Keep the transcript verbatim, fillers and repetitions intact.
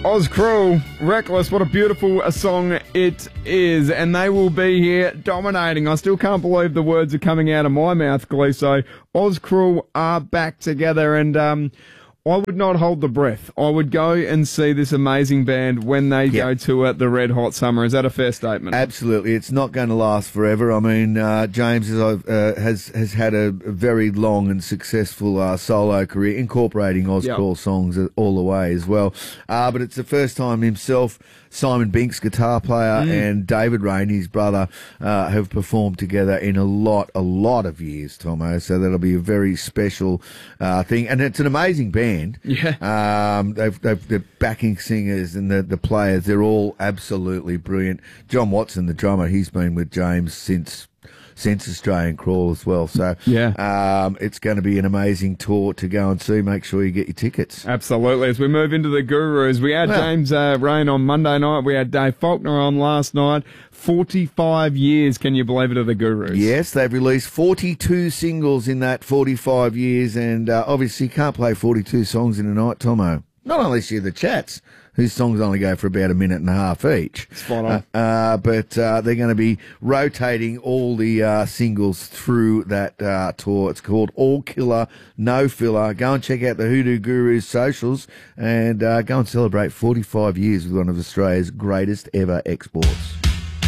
Oz Cruel, Reckless, what a beautiful a song it is. And they will be here dominating. I still can't believe the words are coming out of my mouth, Glee. So Oz Cruel are back together, and um, I would not hold the breath. I would go and see this amazing band when they Yep. go to uh, the Red Hot Summer. Is that a fair statement? Absolutely, it's not going to last forever. I mean, uh, James has, uh, has has had a very long and successful uh, solo career, incorporating Oz Yep. Cruel songs all the way as well. Uh, but it's the first time himself, Simon Binks, guitar player, Mm. and David Rain, his brother, uh, have performed together in a lot, a lot of years, Tomo. So that'll be a very special uh, thing, and it's an amazing band. Yeah. Um, they've, they've, the backing singers and the, the players, they're all absolutely brilliant. John Watson, the drummer, he's been with James since since Australian Crawl as well. So Yeah. um, it's going to be an amazing tour to go and see. Make sure you get your tickets. Absolutely. As we move into the Gurus, we had Well- James uh, Rain on Monday night. We had Dave Faulkner on last night. forty-five years, can you believe it, of the Gurus? Yes, they've released forty-two singles in that forty-five years, and uh, obviously you can't play forty-two songs in a night, Tomo. Not unless you're the Chats, whose songs only go for about a minute and a half each. Spot on. Uh, uh, but uh, they're going to be rotating all the uh, singles through that uh, tour. It's called All Killer, No Filler. Go and check out the Hoodoo Gurus socials, and uh, go and celebrate forty-five years with one of Australia's greatest ever exports.